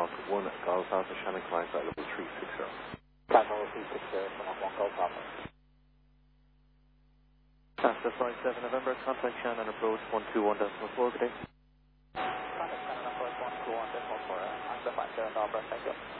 Mach 1 Golf Alpha, Shannon Klein, flight level 360. Flight level 360, Mach 1 Golf Alpha. After 57 November, contact Shannon approach 121.4, good day. Contact Shannon approach 121.4, I'm the 57 November, thank you.